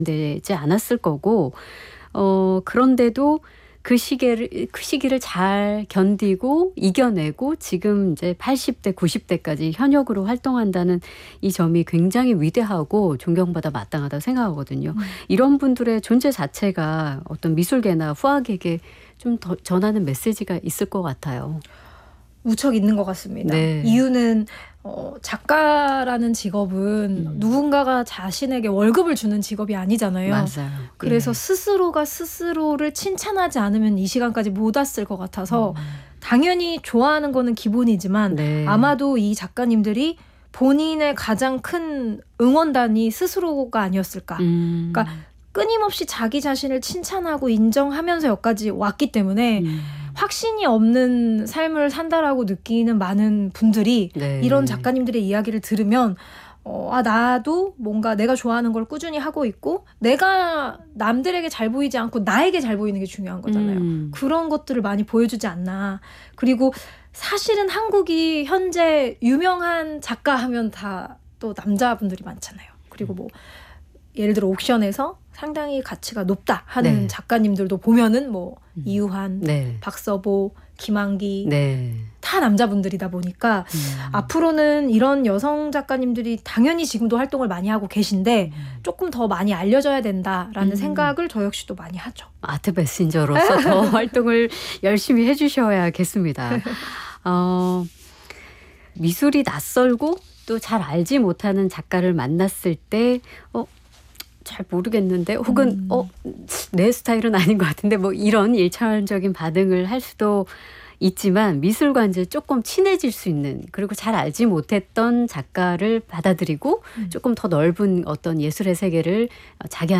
되지 않았을 거고 그런데도 그 시기를 잘 견디고 이겨내고 지금 이제 80대, 90대까지 현역으로 활동한다는 이 점이 굉장히 위대하고 존경받아 마땅하다고 생각하거든요. 이런 분들의 존재 자체가 어떤 미술계나 후학에게 좀 더 전하는 메시지가 있을 것 같아요. 무척 있는 것 같습니다. 네. 이유는 작가라는 직업은 누군가가 자신에게 월급을 주는 직업이 아니잖아요. 맞아요. 그래서 예. 스스로가 스스로를 칭찬하지 않으면 이 시간까지 못 왔을 것 같아서 당연히 좋아하는 거는 기본이지만 네. 아마도 이 작가님들이 본인의 가장 큰 응원단이 스스로가 아니었을까. 그러니까 끊임없이 자기 자신을 칭찬하고 인정하면서 여기까지 왔기 때문에 확신이 없는 삶을 산다라고 느끼는 많은 분들이 네. 이런 작가님들의 이야기를 들으면 나도 뭔가 내가 좋아하는 걸 꾸준히 하고 있고 내가 남들에게 잘 보이지 않고 나에게 잘 보이는 게 중요한 거잖아요. 그런 것들을 많이 보여주지 않나. 그리고 사실은 한국이 현재 유명한 작가 하면 다 또 남자분들이 많잖아요. 그리고 뭐 예를 들어 옥션에서 상당히 가치가 높다 하는 네. 작가님들도 보면은 뭐 이유한, 네. 박서보, 김한기 네. 다 남자분들이다 보니까 앞으로는 이런 여성 작가님들이 당연히 지금도 활동을 많이 하고 계신데 조금 더 많이 알려져야 된다라는 생각을 저 역시도 많이 하죠. 아트 메신저로서 더 활동을 열심히 해주셔야겠습니다. 미술이 낯설고 또 잘 알지 못하는 작가를 만났을 때 잘 모르겠는데 혹은 내 스타일은 아닌 것 같은데 뭐 이런 일차원적인 반응을 할 수도 있지만 미술과 이제 조금 친해질 수 있는 그리고 잘 알지 못했던 작가를 받아들이고 조금 더 넓은 어떤 예술의 세계를 자기